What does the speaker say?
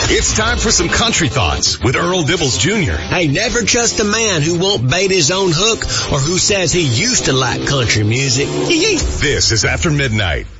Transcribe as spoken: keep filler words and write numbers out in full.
It's time for some country thoughts with Earl Dibbles Junior Hey, never trust a man who won't bait his own hook or who says he used to like country music. This is After Midnight.